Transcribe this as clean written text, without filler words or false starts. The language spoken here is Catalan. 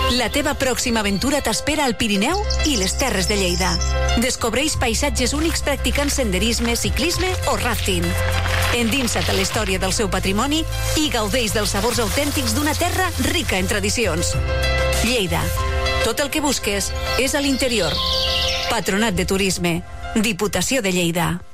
La teva pròxima aventura t'espera al Pirineu i les Terres de Lleida. Descobreix paisatges únics practicant senderisme, ciclisme o rafting. Endinsa't a la història del seu patrimoni i gaudeix dels sabors autèntics d'una terra rica en tradicions. Lleida. Tot el que busques és a l'interior. Patronat de Turisme. Diputació de Lleida.